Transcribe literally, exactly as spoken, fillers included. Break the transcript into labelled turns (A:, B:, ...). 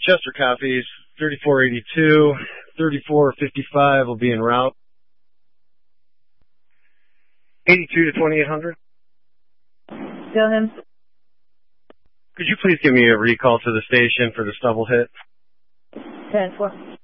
A: Chester copies. thirty-four eighty-two, thirty-four fifty-five will be en route. eighty-two to twenty-eight hundred.
B: Go ahead.
A: Could you please give me a recall to the station for the stubble hit?
B: ten four.